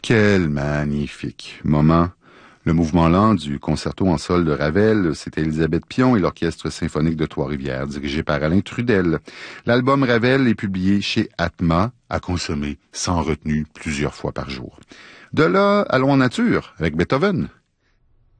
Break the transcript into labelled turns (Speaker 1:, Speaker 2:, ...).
Speaker 1: Quel magnifique moment! Le mouvement lent du concerto en sol de Ravel, c'était Élisabeth Pion et l'Orchestre symphonique de Trois-Rivières, dirigé par Alain Trudel. L'album Ravel est publié chez Atma, à consommer sans retenue plusieurs fois par jour. De là, allons en nature avec Beethoven.